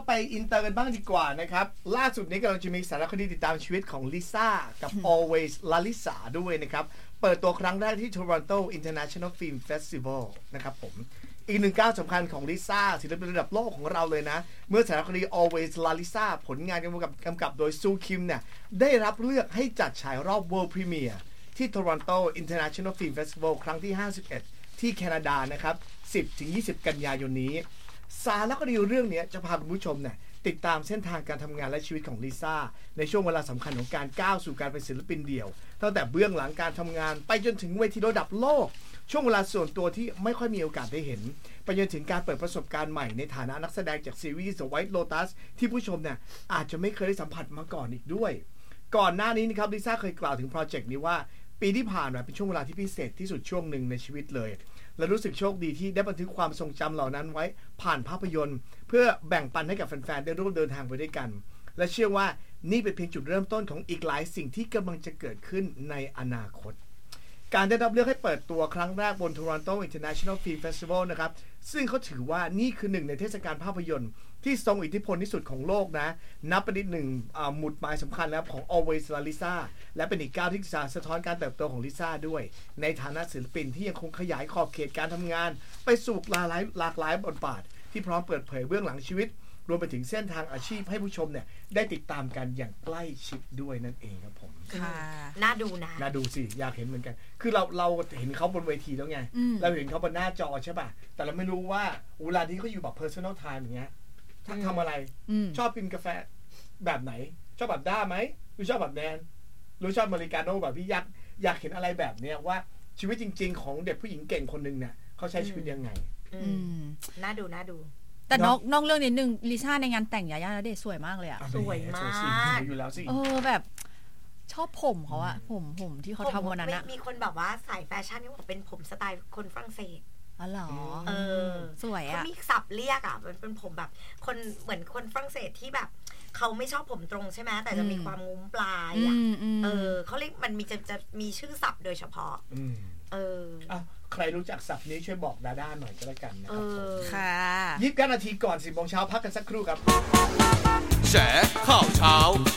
ไปอินเตอร์กันบ้างดีกว่านะครับล่าสุดนี้กำลังจะมีสารคดีติดตามชีวิตของลิซ่ากับ Always Lalisa ด้วยนะครับเปิดตัวครั้งแรกที่ Toronto International Film Festival นะครับผมอีกหนึ่งก้าวสำคัญของลิซ่าศิลปินระดับโลกของเราเลยนะเมื่อสารคดี Always Lalisa ผลงานกำกับโดยซูคิมเนี่ยได้รับเลือกให้จัดฉายรอบ World Premiere ที่ Toronto International Film Festival ครั้งที่ 51 ที่แคนาดานะครับ 10-20 กันยายนนี้สารคดีเรื่องนี้จะพาคุณผู้ชมเนี่ยติดตามเส้นทางการทำงานและชีวิตของลิซ่าในช่วงเวลาสำคัญของการก้าวสู่การเป็นศิลปินเดี่ยวตั้งแต่เบื้องหลังการทำงานไปจนถึงเวทีระดับโลกช่วงเวลาส่วนตัวที่ไม่ค่อยมีโอกาสได้เห็นไปจนถึงการเปิดประสบการณ์ใหม่ในฐานะนักแสดงจากซีรีส์ The White Lotus ที่ผู้ชมเนี่ยอาจจะไม่เคยได้สัมผัสมาก่อนอีกด้วยก่อนหน้านี้นะครับลิซ่าเคยกล่าวถึงโปรเจกต์นี้ว่าปีที่ผ่านมาเป็นช่วงเวลาที่พิเศษที่สุดช่วงหนึ่งในชีวิตเลยและรู้สึกโชคดีที่ได้บันทึกความทรงจำเหล่านั้นไว้ผ่านภาพยนตร์เพื่อแบ่งปันให้กับแฟนๆได้ร่วมเดินทางไปด้วยกันและเชื่อว่านี่เป็นเพียงจุดเริ่มต้นของอีกหลายสิ่งที่กำลังจะเกิดขึ้นในอนาคตการได้รับเลือกให้เปิดตัวครั้งแรกบน Toronto International Film Festival นะครับซึ่งเขาถือว่านี่คือหนึ่งในเทศกาลภาพยนตร์ที่ทรงอิทธิพลที่สุดของโลกนะนับเป็นอีกหนึ่งหมุดหมายสำคัญแล้วของ Always Lalisa และเป็นอีกก้าวที่จะสะท้อนการเติบโตของลิซ่าด้วยในฐานะศิลปินที่ยังคงขยายขอบเขตการทำงานไปสู่หลากหลายบทบาทที่พร้อมเปิดเผยเบื้องหลังชีวิตรวมไปถึงเส้นทางอาชีพให้ผู้ชมเนี่ยได้ติดตามกันอย่างใกล้ชิดด้วยนั่นเองครับผมค่ะน่าดูนะน่าดูสิอยากเห็นเหมือนกันคือเราเห็นเขาบนเวทีแล้วไงเราเห็นเขาบนหน้าจอใช่ป่ะแต่เราไม่รู้ว่าเวลาที่เขาอยู่แบบ personal time อย่างเงี้ยทำอะไรชอบกินกาแฟแบบไหนชอบแบบด้าไหมหรือชอบแบบแนนหรือชอบอเมริกาโน่แบบพี่อยากเห็นอะไรแบบเนี้ยว่าชีวิตจริงๆของเด็กผู้หญิงเก่งคนนึงเนี่ยเขาใช้ชีวิตยังไงน่าดูแต่นอกเรื่องนิดนึงลิซ่าในงานแต่งยาย่าณเดชน์สวยมากเลยอะสวยมากอยู่แล้วสิแบบชอบผมเขาอะผมที่เขาทำวันนั้นอะมีคนแบบว่าสายแฟชั่นที่บอกเป็นผมสไตล์คนฝรั่งเศสอ๋อเหรอสวยอะเขามีศัพท์เรียกอะเป็นผมแบบคนเหมือนคนฝรั่งเศสที่แบบเขาไม่ชอบผมตรงใช่ไหมแต่จะมีความงุ้มปลายอะเขาเรียกมันจะมีชื่อศัพท์โดยเฉพาะใครรู้จักศัพท์นี้ช่วยบอกดาด้าหน่อยก็แล้วกันนะครับค่ะ 29 นาทีก่อน 10 โมงเช้าพักกันสักครู่ครับแฉข่าวเช้า